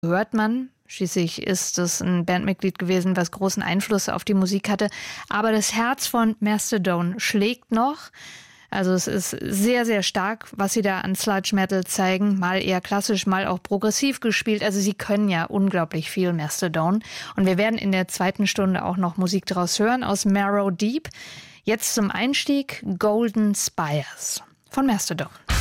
hört man. Schließlich ist es ein Bandmitglied gewesen, was großen Einfluss auf die Musik hatte. Aber das Herz von Mastodon schlägt noch. Also es ist sehr, sehr stark, was sie da an Sludge Metal zeigen. Mal eher klassisch, mal auch progressiv gespielt. Also sie können ja unglaublich viel, Mastodon. Und wir werden in der zweiten Stunde auch noch Musik daraus hören aus Marrow Deep. Jetzt zum Einstieg Golden Spires von Mastodon.